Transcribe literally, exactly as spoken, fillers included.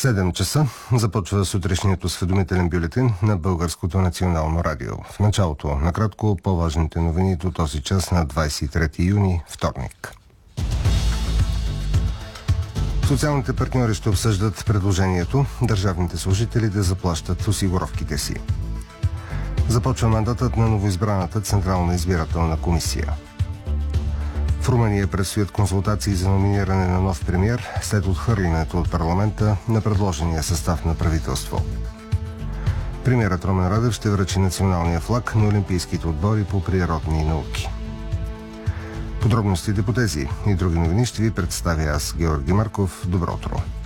седем часа започва сутрешният осведомителен бюлетин на Българското национално радио. В началото, накратко, по-важните новини до този час на двадесет и трети юни, вторник. Социалните партньори ще обсъждат предложението държавните служители да заплащат осигуровките си. Започва мандатът на новоизбраната Централна избирателна комисия. В Румъния предстоят консултации за номиниране на нов премиер след отхвърлянето от парламента на предложения състав на правителство. Премиерът Румен Радев ще връчи националния флаг на олимпийските отбори по природни науки. Подробностите по тези и други новини ще ви представя аз, Георги Марков. Добро утро!